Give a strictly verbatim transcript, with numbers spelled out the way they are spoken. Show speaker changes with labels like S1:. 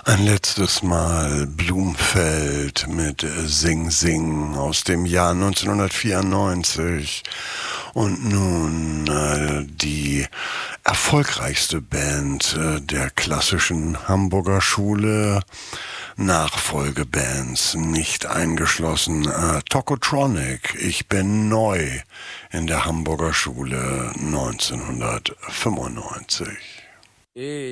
S1: Ein letztes Mal Blumfeld mit Sing Sing aus dem Jahr neunzehnhundertvierundneunzig. Und nun äh, die erfolgreichste Band äh, der klassischen Hamburger Schule, Nachfolgebands nicht eingeschlossen. Äh, Tokotronic, ich bin neu in der Hamburger Schule neunzehnhundertfünfundneunzig.